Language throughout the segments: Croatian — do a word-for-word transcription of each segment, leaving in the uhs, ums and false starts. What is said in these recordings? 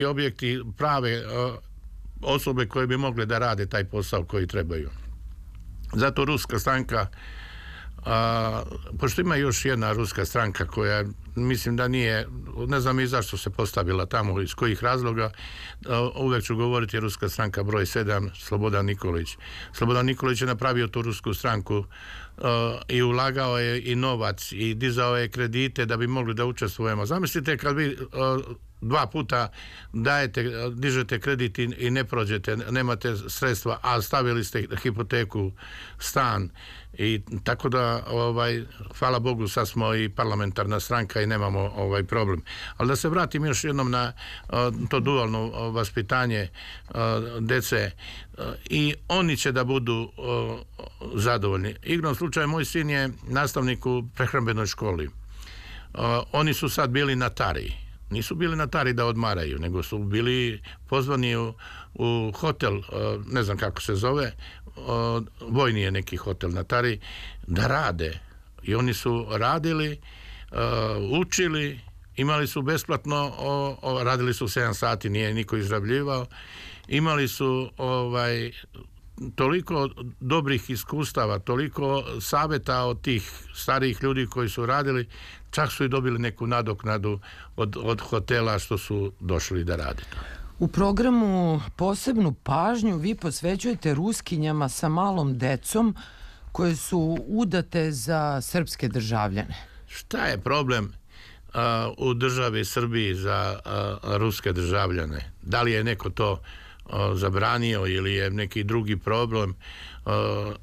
objekti, prave osobe koje bi mogle da rade taj posao koji trebaju. Zato ruska stranka, a, pošto ima još jedna ruska stranka koja mislim da nije, ne znam i zašto se postavila tamo, iz kojih razloga, a, uvek ću govoriti ruska stranka broj sedam, Slobodan Nikolić. Slobodan Nikolić je napravio tu rusku stranku a, i ulagao je i novac i dizao je kredite da bi mogli da učestvujemo. Zamislite kad vi a, dva puta dajete, dižete kredit i ne prođete, nemate sredstva, a stavili ste hipoteku, stan, i tako da, ovaj, hvala Bogu, sad smo i parlamentarna stranka i nemamo ovaj problem. Ali da se vratim još jednom na to dualno vaspitanje dece, i oni će da budu zadovoljni. Igrom slučaju, moj sin je nastavnik u prehrambenoj školi. Oni su sad bili na Tari. Nisu bili na Tari da odmaraju, nego su bili pozvani u, u hotel, ne znam kako se zove, vojni je neki hotel na Tari, da rade. I oni su radili, učili, imali su besplatno, radili su sedam sati, nije niko izrabljivao, imali su ovaj, toliko dobrih iskustava, toliko savjeta od tih starijih ljudi koji su radili, čak su i dobili neku nadoknadu od, od hotela što su došli da rade. U programu posebnu pažnju vi posvećujete ruskinjama sa malom decom koje su udate za srpske državljane. Šta je problem a, u državi Srbiji za a, ruske državljane? Da li je neko to a, zabranio ili je neki drugi problem? A,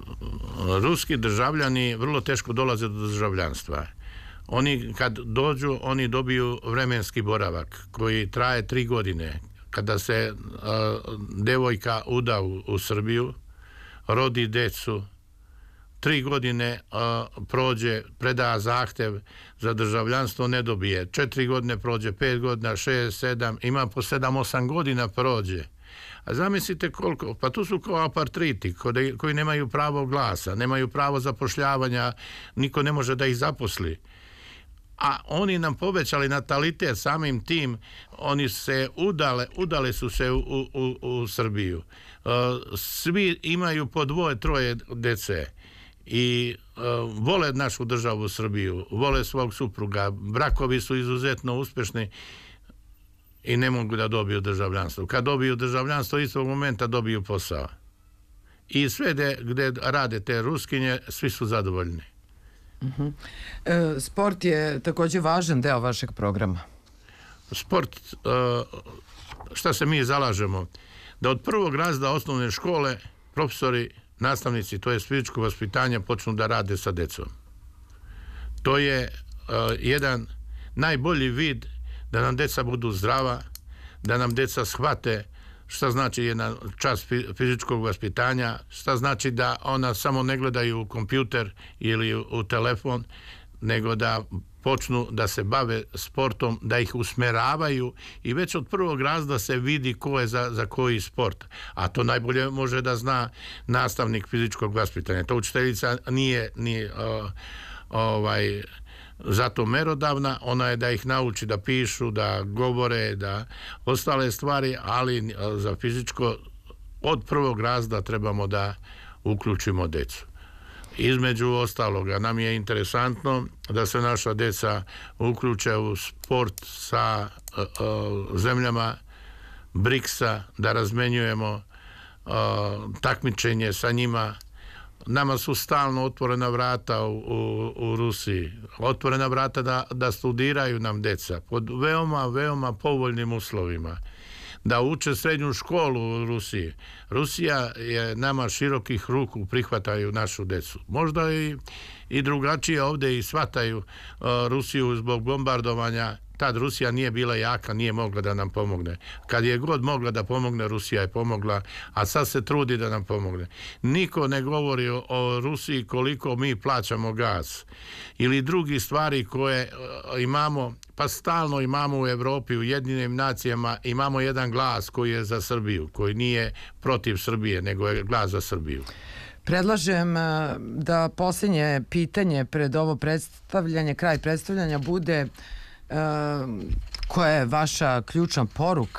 ruski državljani vrlo teško dolaze do državljanstva. Oni kad dođu, oni dobiju vremenski boravak koji traje tri godine. Kada se a, devojka uda u, u Srbiju, rodi decu, tri godine a, prođe, preda zahtev za državljanstvo, ne dobije. Četiri godine prođe, pet godina, šest, sedam, ima po sedam, osam godina prođe. A zamislite koliko, pa tu su kao apartriti koji, koji nemaju pravo glasa, nemaju pravo zapošljavanja, niko ne može da ih zaposli. A oni nam povećali natalitet samim tim, oni se udale, udale su se u, u, u Srbiju. Svi imaju po dvoje, troje dece i vole našu državu Srbiju, vole svog supruga, brakovi su izuzetno uspešni i ne mogu da dobiju državljanstvo. Kad dobiju državljanstvo, istog momenta dobiju posao. I sve de, gde rade te ruskinje, svi su zadovoljni. Uh-huh. E, sport je također važan deo vašeg programa. Sport, šta se mi zalažemo? Da od prvog razreda osnovne škole profesori, nastavnici, to je fizičko vaspitanje, počnu da rade sa decom. To je jedan najbolji vid da nam deca budu zdrava, da nam deca shvate šta znači jedan čas fizičkog vaspitanja, šta znači da ona samo ne gledaju u kompjuter ili u telefon, nego da počnu da se bave sportom, da ih usmeravaju i već od prvog razreda se vidi ko je za, za koji sport. A to najbolje može da zna nastavnik fizičkog vaspitanja. To učiteljica nije, nije o, ovaj, zato merodavna, ona je da ih nauči da pišu, da govore, da ostale stvari, ali za fizičko od prvog razreda trebamo da uključimo decu. Između ostaloga, nam je interesantno da se naša deca uključe u sport sa uh, uh, zemljama briksa, da razmenjujemo uh, takmičenje sa njima. Nama su stalno otvorena vrata u, u, u Rusiji, otvorena vrata da, da studiraju nam deca pod veoma, veoma povoljnim uslovima, da uče srednju školu u Rusiji. Rusija je nama širokih ruku, prihvataju našu decu. Možda i, i drugačije ovdje i shvataju uh, Rusiju zbog bombardovanja. Tad Rusija nije bila jaka, nije mogla da nam pomogne. Kad je god mogla da pomogne, Rusija je pomogla, a sad se trudi da nam pomogne. Niko ne govori o, o Rusiji koliko mi plaćamo gas ili drugi stvari koje uh, imamo, pa stalno imamo u Evropi, u Ujedinjenim nacijama, imamo jedan glas koji je za Srbiju, koji nije protiv Srbije, nego je glas za Srbiju. Predlažem da posljednje pitanje pred ovo predstavljanje, kraj predstavljanja bude koja je vaša ključna poruka